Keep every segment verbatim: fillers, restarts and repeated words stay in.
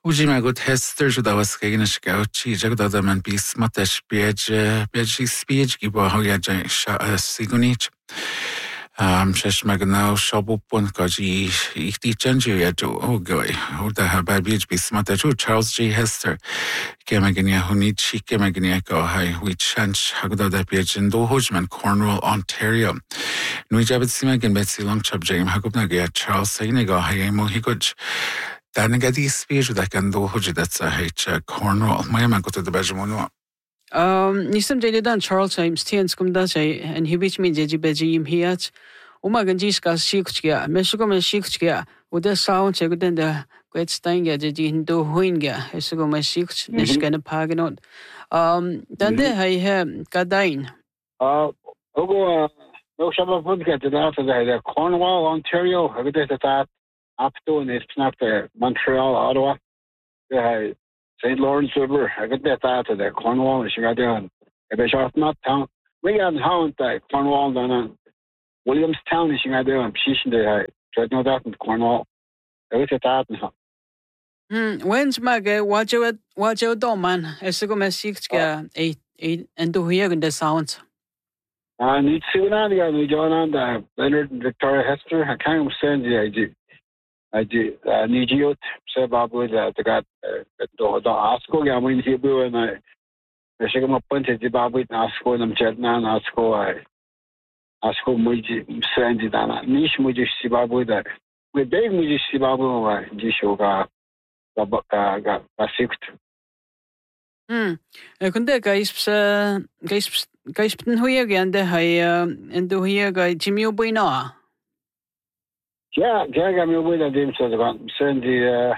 Ujima gut hester judawas kegenish gauchi jagdada man bis matash biej biej spiej gibo hoya jay sigunich. Um, shesh magnau shobupun kaji ikti chanju ya jo ogoy. Uda hababij bis matachu Charles G. Hester. Kemagania hunichi kemagania go hai we chanch hagdada biej ndo hojman Cornwall, Ontario. Nui jabit simagan Betsy Longchop jam hagubna gaya Charles Saynigo hay mo higuj. Daarna gadi spier dat kan do hoje dat sa heet Cornwall. Maar man got de bejemono. Um, nisam jeli dan Charles James tiens kum da jay en hibich mi jeji beji im hiat. Uma ganjis ka shikuchya, mesugo me shikuchya. Uda sound che guden da great stein ga jeji hindo huinga. Esugo me shikuch nishkana paganot. Um, dan de hay he kadain. Uh, ogo no shaba podcast da da Cornwall, Ontario. Hagde ta up to in it's not the Montreal, Ottawa, the Saint Lawrence River. I got that out of the Cornwall, and she got down. If I shot not town, we got how the Cornwall down Williamstown, and she got down. She's in the tried no doubt in Cornwall. I got that out. Hmm, when's mag watch out, watch out, do man. Esugo me shikuchya eight eight and do here in the sounds. I need to see on the John on the Leonard and Victoria Hester. I can't send the idea. I did uh, need you to babu that the got the the asko ya mun hibu na I shiga mapunte di babu na asko nam chetna na asko ai asko muji sendi dana nish muji si babu da we beg muji si babu wa ji shoga ga ga ga basikt Hmm kunde guys guys guys pin huya gande hay endo huya ga Jimmy Obuina. Ja, ja, ga mi obuda dim so da sendi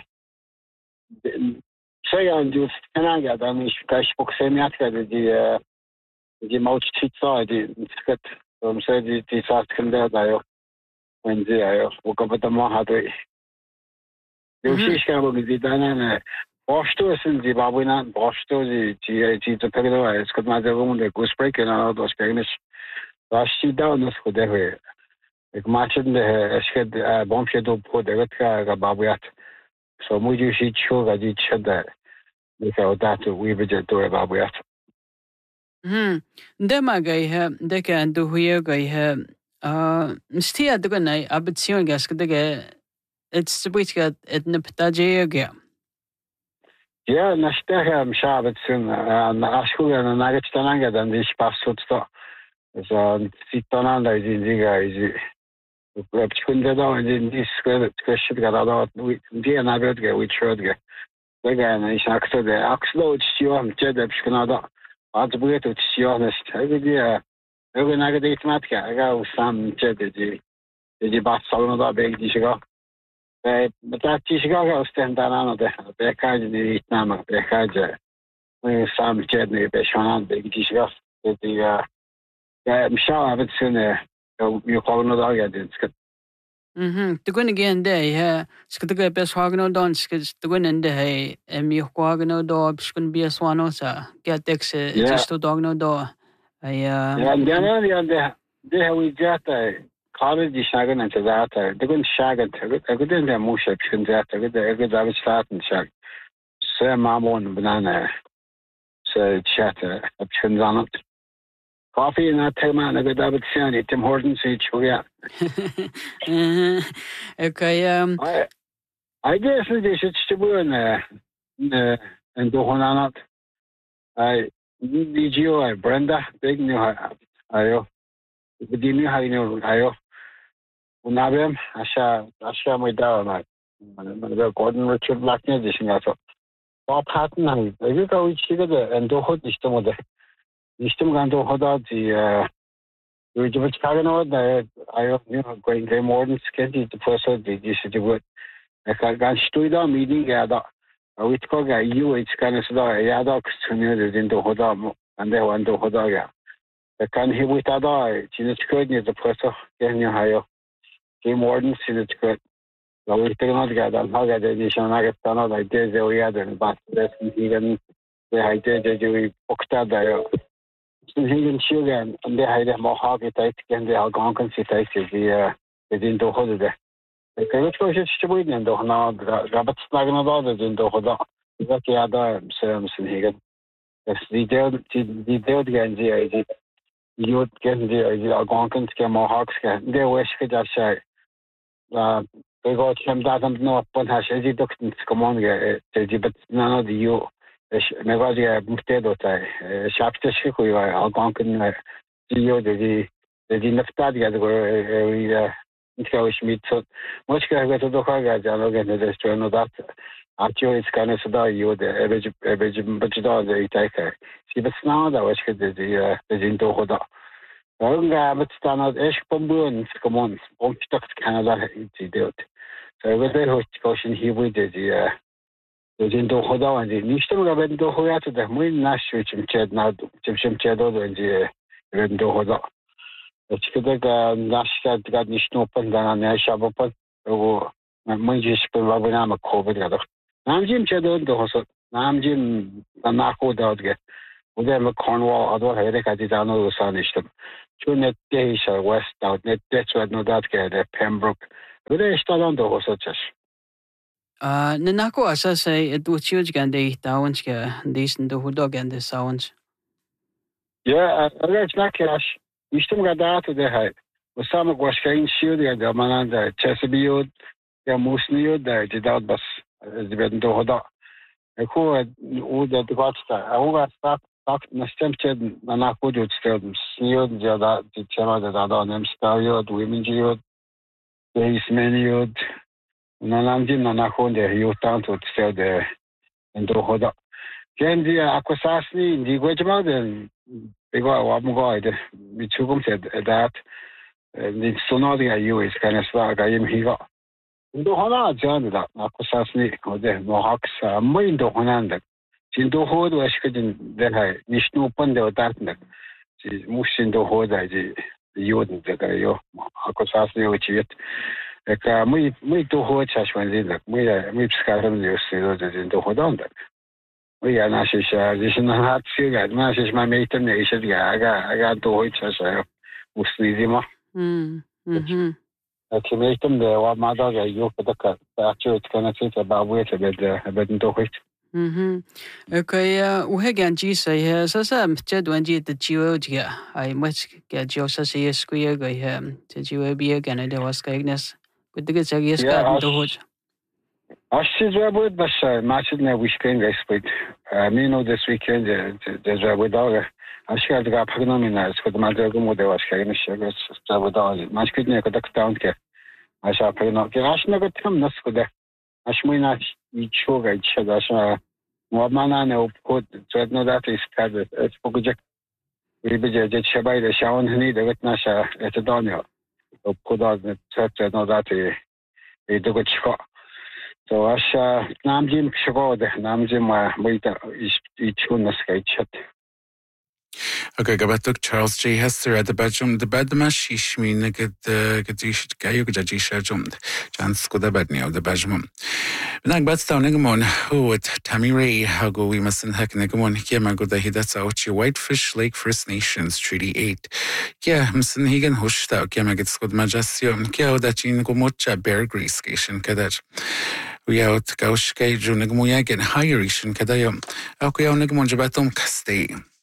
say on du kanaga da mi kash poksemiat ga di di mauch titsa di skat um say di di sat kanda da yo when di ayo o ka bata ma hadu yo shish ka bo di dana na bosto sin di babuna bosto di di di to pegdo es kot ma de vum de gusprek na dos kegnes da shi da no sko de Ik maak het de schid boomshed op voor de wetga babuyat. So muju shi choga di chada. Ik zou dat we budget door babuyat. Hmm. De magai he de kan do huya gai he. Uh, stia de ganai abitsion gas de it's the bit got it neptaje ga. Ja, na stega mshabet sin na ashuga na nagat tananga dan di spasut to. So sitonanda di diga is Kunde da in this question got out we the another get we tried get again is actor the axlo still am jed psknada at buget still honest idea every negative matka I got some jed the the bas salon da beg di shiga eh but ti shiga ga stand down the bekaj ni itnama bekaj we some jed ni be shanan beg di shiga the yeah msha have seen you call no dog at it. Mhm. To go again day ha. Skutaga bes hagno don skis to go in the hay and me hagno do skun be a swano sa. Get dex just to dog no do. I uh Yeah, then yeah the they we got a college shagan and that the good shagan I could in the motion can that the good I was starting shag. So mamon banana so chatter options on it. Coffee in that time, and I got David Sandy, Tim Hortons, each yeah. Okay, um, I, I guess this is to be in the and do on it. I need you, I Brenda, big new Io. The new high new Io. Unabem, Asha, Asha, my down, like Gordon Richard Blackness, this thing. I thought, Bob Hatton, I think I would see the and do hot this time of the. System gan do hoda di we just kagano da ayo you know going game modern skedi the person di this is good ka gan stuida meeting ga da we ko ga you it's kind of da ya da kusune din do hoda mo and they want do hoda ga ka kan he with da chin good ni the person gen you hayo game modern sin it's good la we te no ga da ha ga de shona ga tano da de ze we ada but this even the haite je we okta da yo Higan Sugan and they had a more hog it can the Algonquin cities the within the holiday. Kaya ko siya siya buhay niyan do na rabat na gana do din do hoda. Ika kaya da sem sin higan. Es detail detail ganji ay di youth ganji ay di algonkan ke mohawks ke de wish ke da shay. Uh, they got him that and no pun has as it doesn't come on get but none of the you me was yeah mutedo tai shafte shi ko ya algonkan you the the the nafta ga go we uh schmidt so much ga ga to do ga ja no ga the to no that actually it's kind of so that you the average average but da the take si but now that was the the the into hoda Nga met staan uit Eschpomboen, come on, om stuk Canada iets doet. So we daar hoort caution hier with the the in do hoda en die niet zo gaan do hoya te de moet na switch in chat na chim chim chat do en die ren do hoda. Het is dat na stad gaat niet open dan na shabopan o moet je spelen wat we namen covid gaat. Naam jim chat do do hosa. Naam jim na ko do get. Ude me Cornwall ador hele kati dano sanishtum. Chu net deisha west out net detwed no dat ge de Pembroke. Ude stadan do hosochas. Ah, na nako asa say du chiuj gande dawns ge disen do hudo gande sounds. Ja, er is nakiash. Ishtum gadat de hay. Usam gwashkain shiud ge de mananda Chesapeake ya musniud de jidad bas de ben do hoda. Eko u de dvatsta. Au va stap tak na stemched na nakodjut stelm. Sniud ja da de chama de da nem staviod, womenjiud, ismeniud. Na namjin na nakonde yutanto stel de do hoda. Kendi akwasasni di gwajma de bego wamgo de mitugum said that the sonodi ayu is kind of swag I am higa. Do hona jan da akwasasni ode no haks mai do honanda. Sin do hod washkadin de hay nishnu pan de datnak. Si mushin do hoda ji yodn de ga yo akwasasni uchit. Eka mai mai do hod chashwan zindak. Mai mai pskaram de usido de do hodanda. Ja, našiš, když na hádci, našiš máme i ten nejšet, já, já to hojča, že uslízima. Mm. Mhm. Takže mě tam de, wa máda, že jo, tak takže to na cíta babuje, že bed, bed to hojč. Mhm. Okay, u hegan ji say he sa sa jed wan ji de jiwo ji ai much ge jiwo sa se square go he te jiwo bi again de was kaignes. Good to say yes ka do hoj. Ashtiz wabud bas matched na weekend guys played. Me know this weekend there's wabud dog. Ashkar daga pagnomina is for the madrago mode was kaignes shagas wabud dog. Match could ne kadak down ke. Asha pagno ke ashna got tam nas kuda. Ashmina ichoga ichada asha wabmana ne upkod zedno that is kad es pogujek. Ribeje je shabai de shaun hni de gatnasha et donio. Upkodad ne zedno that e dogochko. So asha namjim kshgode namjim moita ichun skaichhat. Okay, gabatuk Charles J. Hester at the bedroom, the bedma shishmi nigid gadish gayu gajisha jumd. Chance go the bedni of the bedroom. Nag badstow nigamon, who at Tammy Ray, how go we mustn't hack nigamon, Kiama go the hidats out your Whitefish Lake First Nations Treaty eight. Kia, Mson Higan Hushta, Kiama gets good majestium, Kia that in Gomocha Bear Grease Station Kadaj. We out Gaushke Junigmoyag and Hirishan Kadayum. Alkoya Nigamon Jabatum Castay.